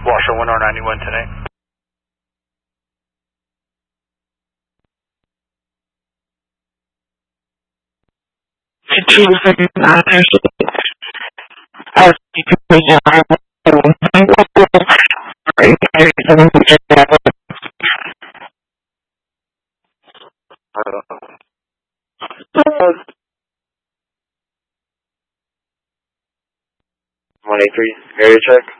Washer 1R91 today. One eight three area check.